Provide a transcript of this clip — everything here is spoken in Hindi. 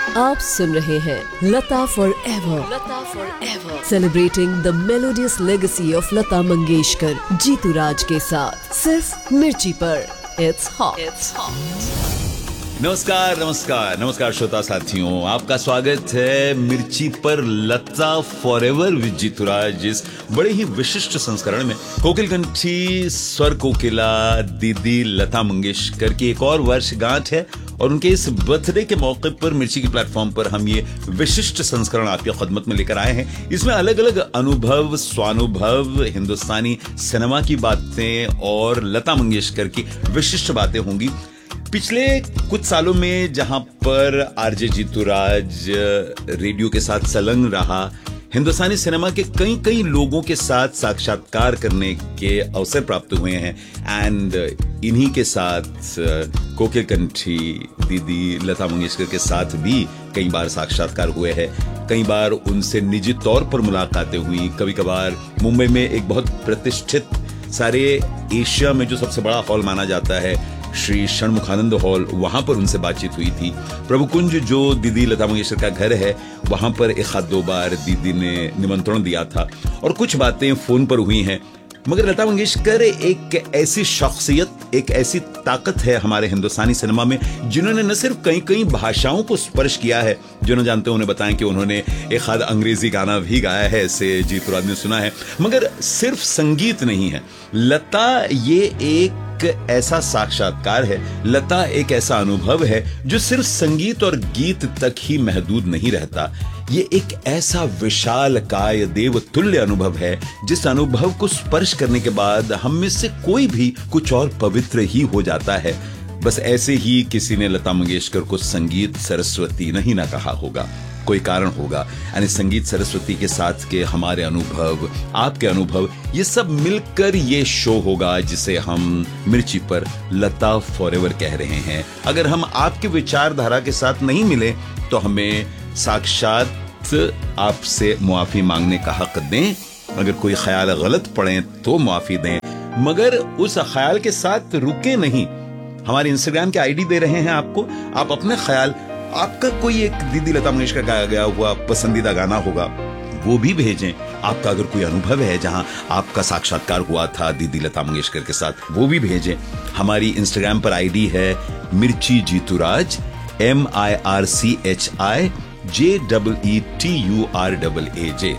आप सुन रहे हैं लता for ever, celebrating the melodious legacy of Lata Mangeshkar, Jitu राज के साथ सिर्फ मिर्ची पर। It's hot. नमस्कार नमस्कार नमस्कार श्रोता साथियों, आपका स्वागत है मिर्ची पर लता फॉरएवर विद जीतू राज, इस बड़े ही विशिष्ट संस्करण में कोकिल कंठी स्वर कोकिला दीदी लता मंगेशकर की एक और वर्षगांठ है और उनके इस बर्थडे के मौके पर मिर्ची के प्लेटफॉर्म पर हम ये विशिष्ट संस्करण आपकी खिदमत में लेकर आए हैं। इसमें अलग अलग अनुभव, स्वानुभव, हिंदुस्तानी सिनेमा की बातें और लता मंगेशकर की विशिष्ट बातें होंगी। पिछले कुछ सालों में जहां पर आरजे जीतू राज रेडियो के साथ संलग्न रहा, हिंदुस्तानी सिनेमा के कई लोगों के साथ साक्षात्कार करने के अवसर प्राप्त हुए हैं एंड इन्हीं के साथ कोकिल कंठी दीदी लता मंगेशकर के साथ भी कई बार साक्षात्कार हुए हैं। कई बार उनसे निजी तौर पर मुलाकातें हुई, कभी कभार मुंबई में एक बहुत प्रतिष्ठित, सारे एशिया में जो सबसे बड़ा हॉल माना जाता है श्री षणमुखानंद हॉल, वहां पर उनसे बातचीत हुई थी। प्रभु कुंज जो दीदी लता मंगेशकर का घर है, वहां पर एक आध दो बार दीदी ने निमंत्रण दिया था और कुछ बातें फोन पर हुई हैं। मगर लता मंगेशकर एक ऐसी शख्सियत, एक ऐसी ताकत है हमारे हिंदुस्तानी सिनेमा में, जिन्होंने न सिर्फ कई भाषाओं को स्पर्श किया है। जो न जानते उन्हें बताएं कि उन्होंने एक आध अंग्रेजी गाना भी गाया है, ऐसे जीतू राज ने सुना है। मगर सिर्फ संगीत नहीं है, लता ये एक ऐसा साक्षात्कार है, लता एक ऐसा अनुभव है जो सिर्फ संगीत और गीत तक ही महदूद नहीं रहता। ये एक ऐसा विशाल काय देव तुल्य अनुभव है, जिस अनुभव को स्पर्श करने के बाद हम में से कोई भी कुछ और पवित्र ही हो जाता है। बस ऐसे ही किसी ने लता मंगेशकर को संगीत सरस्वती नहीं ना कहा होगा, कोई कारण होगा। यानी संगीत सरस्वती के साथ के हमारे अनुभव, आपके अनुभव, ये सब मिलकर ये शो होगा जिसे हम मिर्ची पर लता फॉरएवर कह रहे हैं। अगर हम आपके विचारधारा के साथ नहीं मिले तो हमें साक्षात आपसे मुआफी मांगने का हक दें। अगर कोई ख्याल गलत पड़े तो मुआफी दें, मगर उस ख्याल के साथ रुके नहीं। हमारे इंस्टाग्राम के आईडी दे रहे हैं आपको, आप अपने ख्याल, आपका कोई एक दीदी लता मंगेशकर का गया हुआ पसंदीदा गाना होगा, वो भी भेजें। आपका अगर कोई अनुभव है जहां आपका साक्षात्कार हुआ था दीदी लता मंगेशकर के साथ, वो भी भेजें। हमारी इंस्टाग्राम पर आईडी है मिर्ची जीतू राज, MIRCHI JEETURAAJ।